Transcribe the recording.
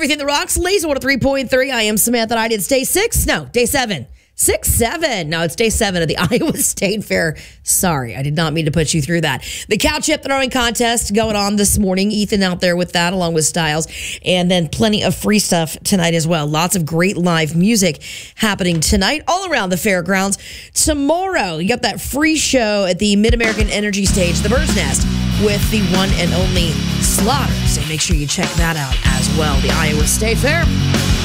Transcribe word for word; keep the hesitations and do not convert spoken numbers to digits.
everything that rocks. Laser one oh three point three. I am Samantha. I did day six. No, day seven. Six, seven. No, it's day seven of the Iowa State Fair. Sorry, I did not mean to put you through that. The cow chip throwing contest going on this morning. Ethan out there with that, along with Styles. And then plenty of free stuff tonight as well. Lots of great live music happening tonight all around the fairgrounds. Tomorrow, you got that free show at the Mid-American Energy Stage, the Bird's Nest, with the one and only Slaughter. So make sure you check that out as well. The Iowa State Fair.